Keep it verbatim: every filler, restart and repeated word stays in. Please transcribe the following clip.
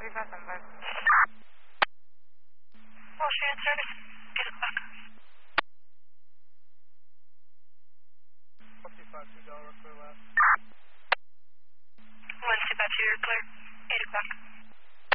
three five seven five. Well, Shan service, eight o'clock. one two five two Delaware, clear left. one two five two, you're clear.